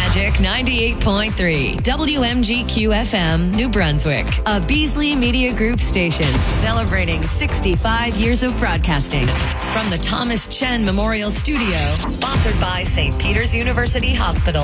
Magic 98.3, WMGQ FM, New Brunswick, a Beasley Media Group station celebrating 65 years of broadcasting. From the Thomas Chen Memorial Studio, sponsored by St. Peter's University Hospital.